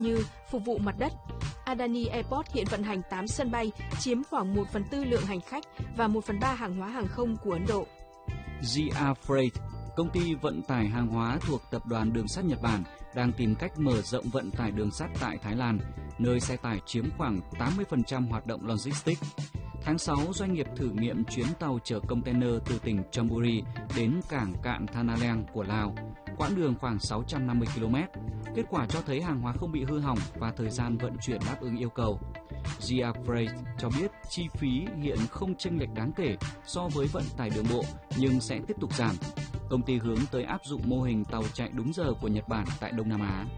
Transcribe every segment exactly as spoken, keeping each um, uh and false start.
như phục vụ mặt đất. Adani Airport hiện vận hành tám sân bay, chiếm khoảng một phần tư lượng hành khách và một phần ba hàng hóa hàng không của Ấn Độ. giê rờ Freight, công ty vận tải hàng hóa thuộc Tập đoàn Đường sắt Nhật Bản, đang tìm cách mở rộng vận tải đường sắt tại Thái Lan, nơi xe tải chiếm khoảng tám mươi phần trăm hoạt động logistics. Tháng sáu, doanh nghiệp thử nghiệm chuyến tàu chở container từ tỉnh Chonburi đến cảng cạn Thanaleng của Lào, quãng đường khoảng sáu trăm năm mươi ki lô mét. Kết quả cho thấy hàng hóa không bị hư hỏng và thời gian vận chuyển đáp ứng yêu cầu. giê rờ Freight cho biết chi phí hiện không chênh lệch đáng kể so với vận tải đường bộ nhưng sẽ tiếp tục giảm. Công ty hướng tới áp dụng mô hình tàu chạy đúng giờ của Nhật Bản tại Đông Nam Á.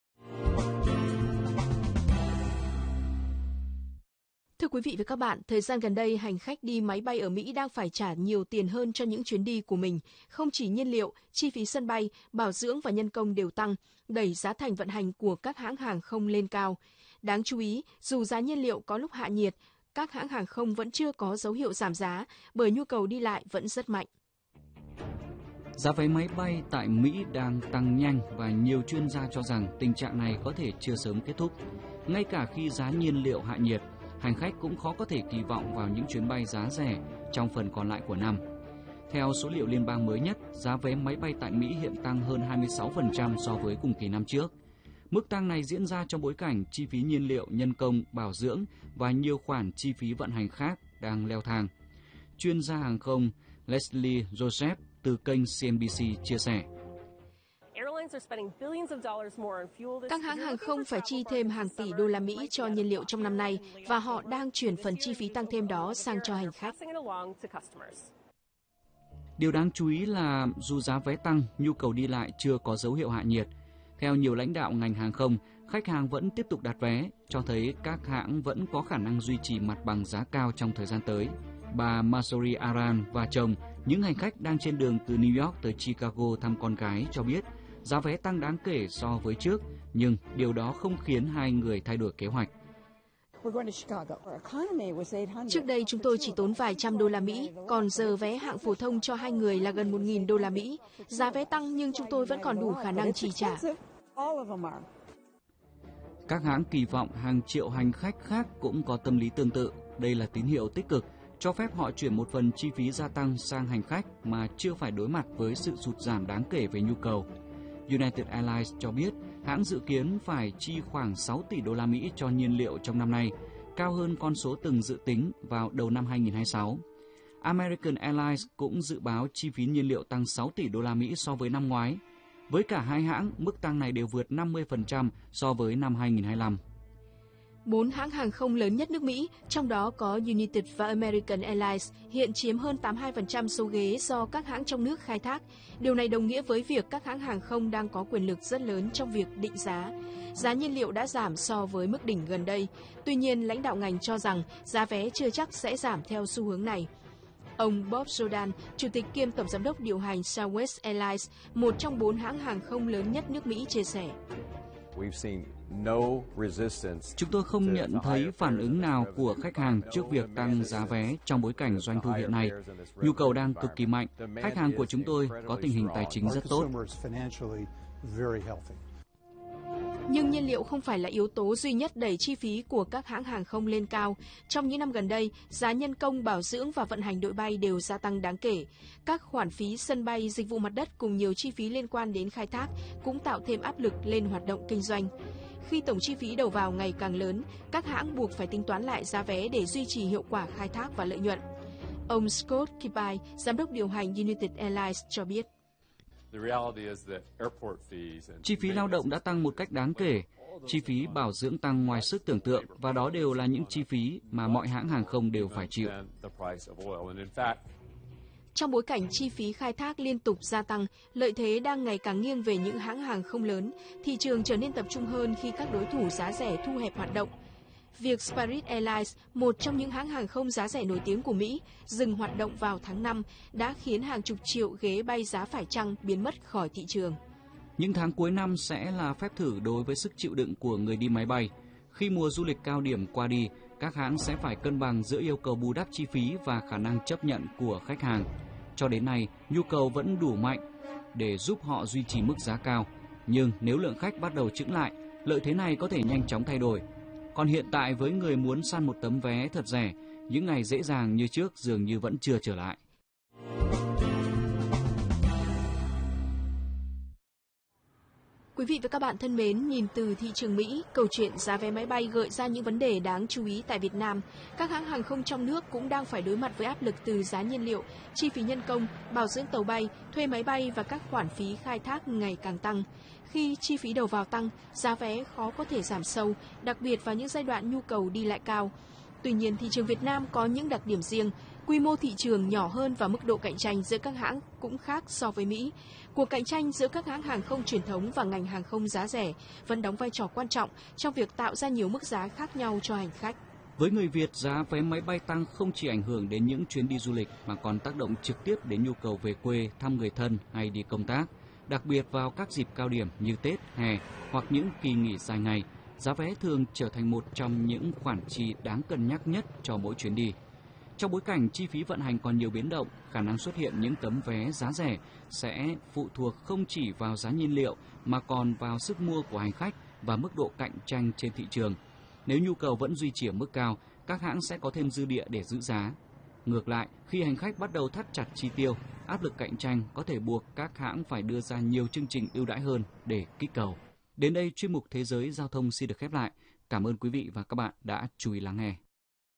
Thưa quý vị và các bạn, thời gian gần đây, hành khách đi máy bay ở Mỹ đang phải trả nhiều tiền hơn cho những chuyến đi của mình. Không chỉ nhiên liệu, chi phí sân bay, bảo dưỡng và nhân công đều tăng, đẩy giá thành vận hành của các hãng hàng không lên cao. Đáng chú ý, dù giá nhiên liệu có lúc hạ nhiệt, các hãng hàng không vẫn chưa có dấu hiệu giảm giá bởi nhu cầu đi lại vẫn rất mạnh. Giá vé máy bay tại Mỹ đang tăng nhanh và nhiều chuyên gia cho rằng tình trạng này có thể chưa sớm kết thúc. Ngay cả khi giá nhiên liệu hạ nhiệt, hành khách cũng khó có thể kỳ vọng vào những chuyến bay giá rẻ trong phần còn lại của năm. Theo số liệu liên bang mới nhất, giá vé máy bay tại Mỹ hiện tăng hơn hai mươi sáu phần trăm so với cùng kỳ năm trước. Mức tăng này diễn ra trong bối cảnh chi phí nhiên liệu, nhân công, bảo dưỡng và nhiều khoản chi phí vận hành khác đang leo thang. Chuyên gia hàng không Leslie Joseph từ kênh xê en bê xê chia sẻ. Các hãng hàng không phải chi thêm hàng tỷ đô la Mỹ cho nhiên liệu trong năm nay và họ đang chuyển phần chi phí tăng thêm đó sang cho hành khách. Điều đáng chú ý là dù giá vé tăng, nhu cầu đi lại chưa có dấu hiệu hạ nhiệt. Theo nhiều lãnh đạo ngành hàng không, khách hàng vẫn tiếp tục đặt vé, cho thấy các hãng vẫn có khả năng duy trì mặt bằng giá cao trong thời gian tới. Bà Masuri Aran và chồng, những hành khách đang trên đường từ New York tới Chicago thăm con gái cho biết giá vé tăng đáng kể so với trước, nhưng điều đó không khiến hai người thay đổi kế hoạch. Trước đây chúng tôi chỉ tốn vài trăm đô la Mỹ, còn giờ vé hạng phổ thông cho hai người là gần một nghìn đô la Mỹ. Giá vé tăng nhưng chúng tôi vẫn còn đủ khả năng chi trả. Các hãng kỳ vọng hàng triệu hành khách khác cũng có tâm lý tương tự. Đây là tín hiệu tích cực, cho phép họ chuyển một phần chi phí gia tăng sang hành khách mà chưa phải đối mặt với sự sụt giảm đáng kể về nhu cầu. United Airlines cho biết hãng dự kiến phải chi khoảng sáu tỷ đô la Mỹ cho nhiên liệu trong năm nay, cao hơn con số từng dự tính vào đầu năm hai nghìn không trăm hai mươi sáu. American Airlines cũng dự báo chi phí nhiên liệu tăng sáu tỷ đô la Mỹ so với năm ngoái. Với cả hai hãng, mức tăng này đều vượt năm mươi phần trăm so với năm hai nghìn không trăm hai mươi lăm. Bốn hãng hàng không lớn nhất nước Mỹ, trong đó có United và American Airlines, hiện chiếm hơn tám mươi hai phần trăm số ghế do các hãng trong nước khai thác. Điều này đồng nghĩa với việc các hãng hàng không đang có quyền lực rất lớn trong việc định giá. Giá nhiên liệu đã giảm so với mức đỉnh gần đây. Tuy nhiên, lãnh đạo ngành cho rằng giá vé chưa chắc sẽ giảm theo xu hướng này. Ông Bob Jordan, Chủ tịch kiêm Tổng giám đốc điều hành Southwest Airlines, một trong bốn hãng hàng không lớn nhất nước Mỹ, chia sẻ. Chúng tôi không nhận thấy phản ứng nào của khách hàng trước việc tăng giá vé trong bối cảnh doanh thu hiện nay. Nhu cầu đang cực kỳ mạnh. Khách hàng của chúng tôi có tình hình tài chính rất tốt. Nhưng nhiên liệu không phải là yếu tố duy nhất đẩy chi phí của các hãng hàng không lên cao. Trong những năm gần đây, giá nhân công, bảo dưỡng và vận hành đội bay đều gia tăng đáng kể. Các khoản phí sân bay, dịch vụ mặt đất cùng nhiều chi phí liên quan đến khai thác cũng tạo thêm áp lực lên hoạt động kinh doanh. Khi tổng chi phí đầu vào ngày càng lớn, các hãng buộc phải tính toán lại giá vé để duy trì hiệu quả khai thác và lợi nhuận. Ông Scott Kipai, giám đốc điều hành United Airlines cho biết. Chi phí lao động đã tăng một cách đáng kể, chi phí bảo dưỡng tăng ngoài sức tưởng tượng và đó đều là những chi phí mà mọi hãng hàng không đều phải chịu. Trong bối cảnh chi phí khai thác liên tục gia tăng, lợi thế đang ngày càng nghiêng về những hãng hàng không lớn, thị trường trở nên tập trung hơn khi các đối thủ giá rẻ thu hẹp hoạt động. Việc Spirit Airlines, một trong những hãng hàng không giá rẻ nổi tiếng của Mỹ, dừng hoạt động vào tháng năm đã khiến hàng chục triệu ghế bay giá phải chăng biến mất khỏi thị trường. Những tháng cuối năm sẽ là phép thử đối với sức chịu đựng của người đi máy bay. Khi mùa du lịch cao điểm qua đi, các hãng sẽ phải cân bằng giữa yêu cầu bù đắp chi phí và khả năng chấp nhận của khách hàng. Cho đến nay, nhu cầu vẫn đủ mạnh để giúp họ duy trì mức giá cao. Nhưng nếu lượng khách bắt đầu chững lại, Lợi thế này có thể nhanh chóng thay đổi. Còn hiện tại với người muốn săn một tấm vé thật rẻ, những ngày dễ dàng như trước dường như vẫn chưa trở lại. Quý vị và các bạn thân mến, nhìn từ thị trường Mỹ, câu chuyện giá vé máy bay gợi ra những vấn đề đáng chú ý tại Việt Nam. Các hãng hàng không trong nước cũng đang phải đối mặt với áp lực từ giá nhiên liệu, chi phí nhân công, bảo dưỡng tàu bay, thuê máy bay và các khoản phí khai thác ngày càng tăng. Khi chi phí đầu vào tăng, giá vé khó có thể giảm sâu, đặc biệt vào những giai đoạn nhu cầu đi lại cao. Tuy nhiên, thị trường Việt Nam có những đặc điểm riêng, quy mô thị trường nhỏ hơn và mức độ cạnh tranh giữa các hãng cũng khác so với Mỹ. Cuộc cạnh tranh giữa các hãng hàng không truyền thống và ngành hàng không giá rẻ vẫn đóng vai trò quan trọng trong việc tạo ra nhiều mức giá khác nhau cho hành khách. Với người Việt, giá vé máy bay tăng không chỉ ảnh hưởng đến những chuyến đi du lịch mà còn tác động trực tiếp đến nhu cầu về quê, thăm người thân hay đi công tác. Đặc biệt vào các dịp cao điểm như Tết, hè hoặc những kỳ nghỉ dài ngày, giá vé thường trở thành một trong những khoản chi đáng cân nhắc nhất cho mỗi chuyến đi. Trong bối cảnh chi phí vận hành còn nhiều biến động, khả năng xuất hiện những tấm vé giá rẻ sẽ phụ thuộc không chỉ vào giá nhiên liệu mà còn vào sức mua của hành khách và mức độ cạnh tranh trên thị trường. Nếu nhu cầu vẫn duy trì ở mức cao, các hãng sẽ có thêm dư địa để giữ giá. Ngược lại, khi hành khách bắt đầu thắt chặt chi tiêu, áp lực cạnh tranh có thể buộc các hãng phải đưa ra nhiều chương trình ưu đãi hơn để kích cầu. Đến đây, chuyên mục Thế giới Giao thông xin được khép lại. Cảm ơn quý vị và các bạn đã chú ý lắng nghe.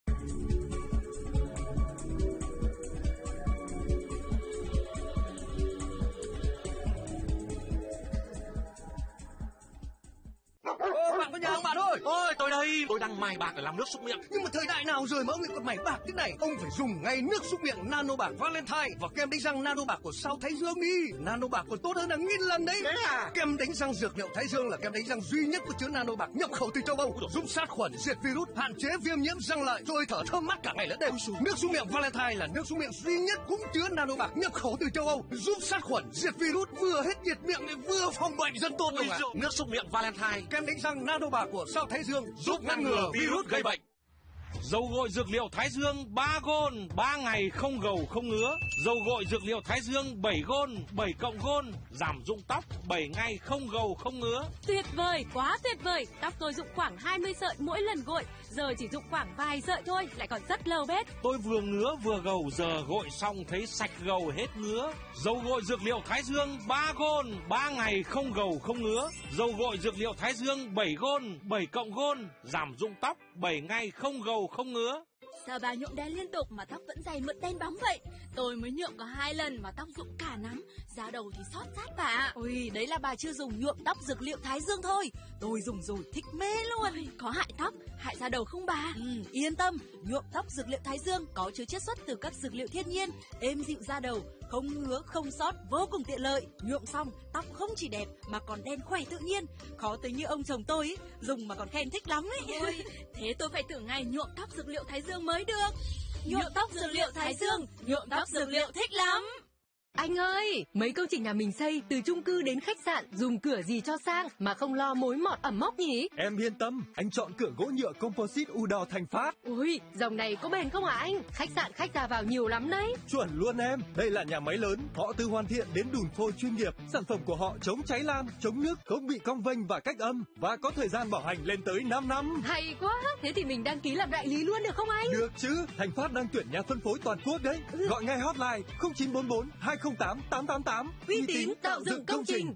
Bạn có nhà không bạn ơi? Ôi tôi đây, tôi đang mài bạc để làm nước súc miệng. Nhưng mà thời đại nào rồi mà ông lại còn mài bạc thế này? Ông phải dùng ngay nước súc miệng Nano Bạc Valentine và kem đánh răng Nano Bạc của Sao Thái Dương đi. Nano Bạc còn tốt hơn là nghìn lần đấy. Thế à? Kem đánh răng dược liệu Thái Dương là kem đánh răng duy nhất có chứa Nano Bạc nhập khẩu từ châu Âu, giúp sát khuẩn, diệt virus, hạn chế viêm nhiễm răng lợi, rồi thở thơm mát cả ngày lẫn đêm. Nước súc miệng Valentine là nước súc miệng duy nhất cũng chứa Nano Bạc nhập khẩu từ châu Âu, giúp sát khuẩn, diệt virus, vừa hết nhiệt miệng lại vừa phòng bệnh dân tốt luôn ạ. Nước súc miệng Valentine, kem đánh răng Nano Bạc của Sao Thái Dương giúp ngăn ngừa virus gây bệnh. Dầu gội dược liệu Thái Dương ba gôn, ba ngày không gầu không ngứa. Dầu gội dược liệu Thái Dương bảy gôn, bảy cộng gôn, giảm rụng tóc, bảy ngày không gầu không ngứa. Tuyệt vời, quá tuyệt vời. Tóc tôi rụng khoảng hai mươi sợi mỗi lần gội, giờ chỉ rụng khoảng vài sợi thôi, lại còn rất lâu bết. Tôi vừa ngứa vừa gầu, giờ gội xong thấy sạch gầu hết ngứa. Dầu gội dược liệu Thái Dương ba gôn, ba ngày không gầu không ngứa. Dầu gội dược liệu Thái Dương bảy gôn, bảy cộng gôn, giảm rụng tóc, bảy ngày không gầu không ngứa. Sao bà nhuộm đen liên tục mà tóc vẫn dày mượt đen bóng vậy? Tôi mới nhuộm có hai lần mà tóc rụng cả nắm, da đầu thì xót rát bà. Ôi, đấy là bà chưa dùng nhuộm tóc dược liệu Thái Dương thôi. Tôi dùng rồi thích mê luôn. Ôi, có hại tóc, hại da đầu không bà? Ừ, yên tâm, nhuộm tóc dược liệu Thái Dương có chứa chiết xuất từ các dược liệu thiên nhiên, êm dịu da đầu, không ngứa, không xót, vô cùng tiện lợi. Nhuộm xong, tóc không chỉ đẹp mà còn đen khỏe tự nhiên. Khó tính như ông chồng tôi ý, dùng mà còn khen thích lắm ấy. Ôi, thế tôi phải thử ngày nhuộm tóc dược liệu Thái Dương mới được. Nhuộm tóc dược liệu Thái Dương, nhuộm tóc dược liệu thích lắm. Anh ơi, mấy công trình nhà mình xây từ chung cư đến khách sạn dùng cửa gì cho sang mà không lo mối mọt ẩm mốc nhỉ? Em yên tâm, anh chọn cửa gỗ nhựa composite Udor Thành Phát. Ui, dòng này có bền không hả anh? Khách sạn khách ra vào nhiều lắm đấy. Chuẩn luôn em, đây là nhà máy lớn, họ từ hoàn thiện đến đùn phôi chuyên nghiệp. Sản phẩm của họ chống cháy lan, chống nước, không bị cong vênh và cách âm và có thời gian bảo hành lên tới năm năm. Hay quá, thế thì mình đăng ký làm đại lý luôn được không anh? Được chứ, Thành Phát đang tuyển nhà phân phối toàn quốc đấy. Ừ. Gọi ngay hotline không chín bốn bốn hai không tám tám tám tám. Uy tín tạo dựng công trình.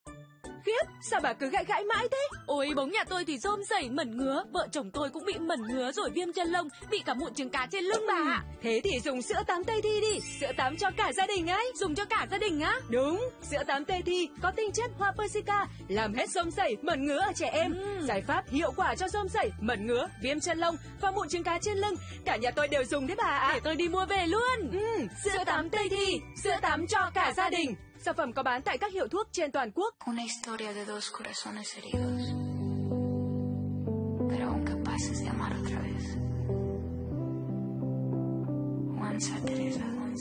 Khiếp, sao bà cứ gãi gãi mãi thế? Ôi, bóng nhà tôi thì rôm rẩy mẩn ngứa, vợ chồng tôi cũng bị mẩn ngứa rồi viêm chân lông, bị cả mụn trứng cá trên lưng bà ạ. Thế thì dùng sữa tắm Tây Thi đi, sữa tắm cho cả gia đình ấy. Dùng cho cả gia đình á? Đúng, sữa tắm Tây Thi có tinh chất hoa persica, làm hết rôm rẩy, mẩn ngứa ở trẻ em. Ừ. Giải pháp hiệu quả cho rôm rẩy, mẩn ngứa, viêm chân lông và mụn trứng cá trên lưng. Cả nhà tôi đều dùng đấy bà ạ. Để tôi đi mua về luôn. Ừ, sữa tắm Tây Thi, sữa tắm cho cả gia đình. Sản phẩm có bán tại các hiệu thuốc trên toàn quốc. Una historia de dos corazones heridos.